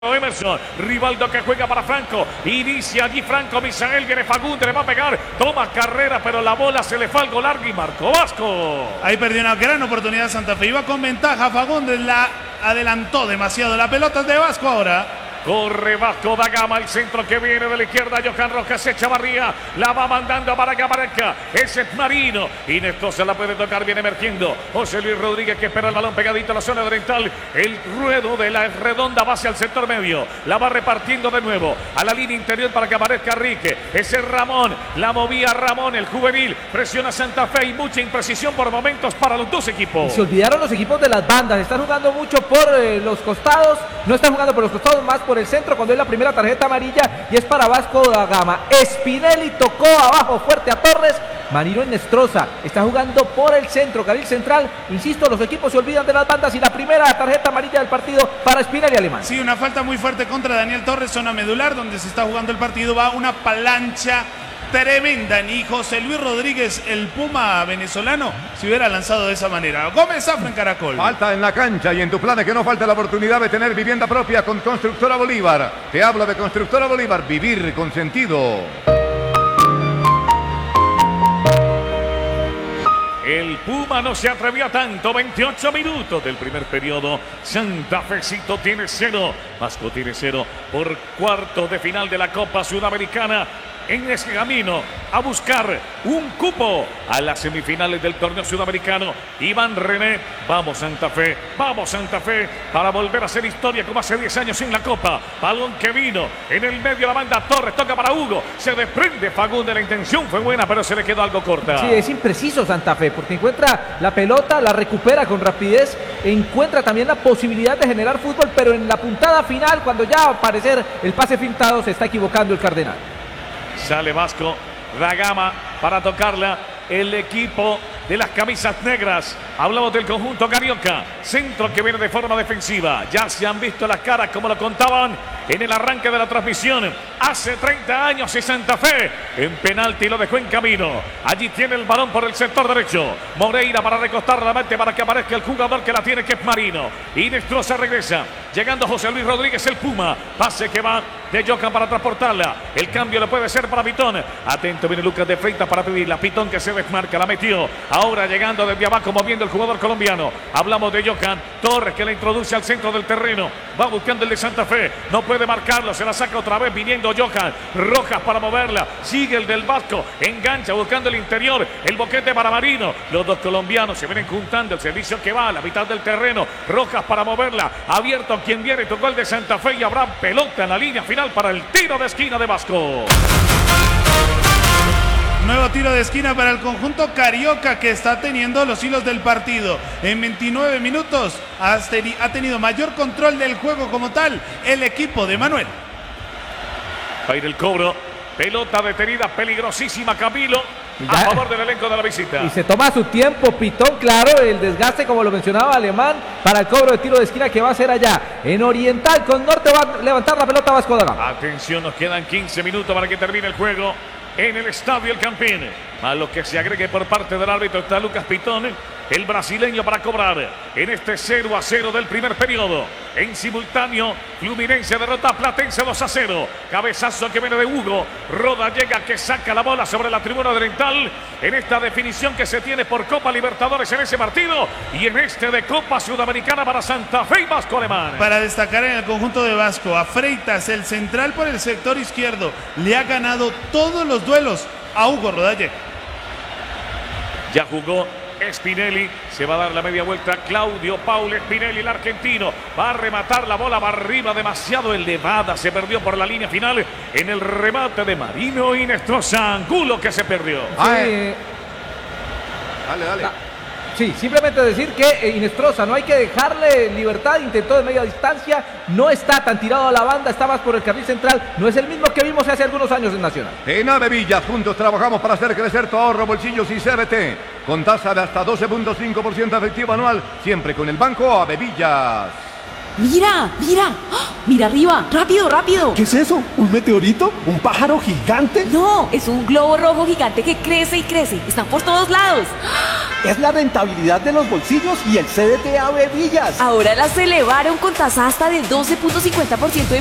Emerson, Rivaldo que juega para Franco, inicia allí Franco, Misael viene Fagundes, le va a pegar, toma carrera, pero la bola se le fue al gol largo y marcó Vasco. Ahí perdió una gran oportunidad Santa Fe, iba con ventaja, Fagundes la adelantó demasiado, la pelota es de Vasco ahora. Corre Vasco da Gama, el centro que viene de la izquierda, Johan Rojas Echavarría, la va mandando para que aparezca, ese es Marino, Inés se la puede tocar, viene emergiendo, José Luis Rodríguez que espera el balón pegadito a la zona oriental, el ruedo de la redonda va hacia el sector medio, la va repartiendo de nuevo, a la línea interior para que aparezca Rique, ese es Ramón, la movía Ramón, el juvenil, presiona Santa Fe y mucha imprecisión por momentos para los dos equipos. Y se olvidaron los equipos de las bandas, están jugando mucho por los costados, no están jugando por los costados, más por el centro cuando es la primera tarjeta amarilla y es para Vasco da Gama. Spinelli tocó abajo fuerte a Torres. Marino Inestrosa está jugando por el centro, carril central. Insisto, los equipos se olvidan de las bandas y la primera tarjeta amarilla del partido para Spinelli Alemán. Sí, una falta muy fuerte contra Daniel Torres, zona medular donde se está jugando el partido. Va una plancha tremenda, ni José Luis Rodríguez, el Puma venezolano, se hubiera lanzado de esa manera. Gómez Zafra en Caracol. Falta en la cancha y en tu plan que no falta la oportunidad de tener vivienda propia con Constructora Bolívar. Te hablo de Constructora Bolívar, vivir con sentido. El Puma no se atrevía tanto, 28 minutos del primer periodo, Santa Fecito tiene 0, Vasco tiene 0 por cuartos de final de la Copa Sudamericana. En ese camino a buscar un cupo a las semifinales del torneo sudamericano. Iván René, vamos Santa Fe para volver a hacer historia como hace 10 años en la Copa. Balón que vino en el medio de la banda, Torres toca para Hugo, se desprende Fagundes, la intención fue buena pero se le quedó algo corta. Sí, es impreciso Santa Fe porque encuentra la pelota, la recupera con rapidez, encuentra también la posibilidad de generar fútbol, pero en la puntada final cuando ya va a aparecer el pase pintado se está equivocando el Cardenal. Sale Vasco da Gama para tocarla el equipo de las camisas negras. Hablamos del conjunto carioca. Centro que viene de forma defensiva. Ya se han visto las caras como lo contaban en el arranque de la transmisión. Hace 30 años y Santa Fe en penalti lo dejó en camino. Allí tiene el balón por el sector derecho. Moreira para recostar la mente para que aparezca el jugador que la tiene, que es Marino. Inestrosa regresa. Llegando José Luis Rodríguez, el Puma. Pase que va de Johan para transportarla. El cambio le puede ser para Pitón. Atento, viene Lucas de Freitas para pedirla. Pitón que se desmarca, la metió. Ahora llegando desde abajo, moviendo el jugador colombiano. Hablamos de Johan Torres que la introduce al centro del terreno. Va buscando el de Santa Fe. No puede marcarlo, se la saca otra vez viniendo Johan Rojas para moverla. Sigue el del Vasco. Engancha buscando el interior. El boquete para Marino. Los dos colombianos se vienen juntando. El servicio que va a la mitad del terreno. Rojas para moverla. Abierto quien viene. Tocó el de Santa Fe y habrá pelota en la línea final para el tiro de esquina de Vasco. Nuevo tiro de esquina para el conjunto carioca que está teniendo los hilos del partido. En 29 minutos ha tenido mayor control del juego como tal el equipo de Manuel. Va a ir el cobro. Pelota detenida, peligrosísima Camilo. A favor del elenco de la visita. Y se toma su tiempo Pitón, claro, el desgaste como lo mencionaba Alemán para el cobro de tiro de esquina que va a ser allá. En Oriental con Norte va a levantar la pelota Vasco da Gama. Atención, nos quedan 15 minutos para que termine el juego en el Estadio El Campín. A lo que se agregue por parte del árbitro está Lucas Pitón, el brasileño para cobrar en este 0-0 del primer periodo. En simultáneo, Fluminense derrota a Platense 2-0. Cabezazo que viene de Hugo. Roda llega que saca la bola sobre la tribuna oriental en esta definición que se tiene por Copa Libertadores en ese partido y en este de Copa Sudamericana para Santa Fe y Vasco Alemán. Para destacar en el conjunto de Vasco, a Freitas, el central por el sector izquierdo, le ha ganado todos los duelos a Hugo Rodalle. Ya jugó Spinelli, se va a dar la media vuelta Claudio Paul Spinelli, el argentino, va a rematar la bola, va arriba demasiado elevada, se perdió por la línea final en el remate de Marino Inestrosa, Angulo que se perdió. Sí. Dale. Sí, simplemente decir que Inestrosa no hay que dejarle libertad, intentó de media distancia, no está tan tirado a la banda, está más por el carril central, no es el mismo que vimos hace algunos años en Nacional. En Avevillas, juntos trabajamos para hacer crecer tu ahorro, bolsillos y CBT. Con tasa de hasta 12.5% efectivo anual, siempre con el Banco Avevillas. ¡Mira! ¡Ah! ¡Mira arriba! ¡Rápido! ¿Qué es eso? ¿Un meteorito? ¿Un pájaro gigante? No, es un globo rojo gigante que crece y crece. Están por todos lados. ¡Ah! Es la rentabilidad de los bolsillos y el CDT AB Villas. Ahora las elevaron con tasa hasta de 12.50%